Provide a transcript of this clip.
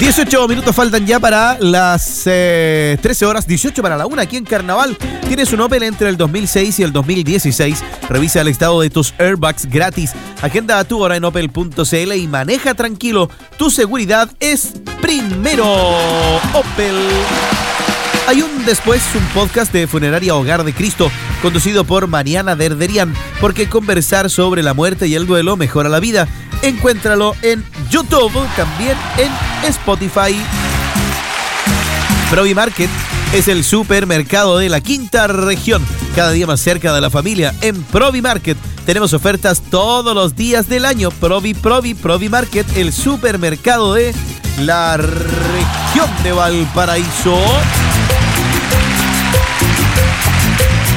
18 minutos faltan ya para las 13 horas, 18 para la 1 aquí en Carnaval. Tienes un Opel entre el 2006 y el 2016. Revisa el estado de tus airbags gratis. Agenda tu hora en opel.cl y maneja tranquilo. Tu seguridad es primero. Opel. Hay un después, un podcast de Funeraria Hogar de Cristo, conducido por Mariana Derderian, porque conversar sobre la muerte y el duelo mejora la vida. Encuéntralo en YouTube, también en Spotify. Provimarket es el supermercado de la quinta región, cada día más cerca de la familia. En Provimarket tenemos ofertas todos los días del año. Provimarket, el supermercado de la región de Valparaíso.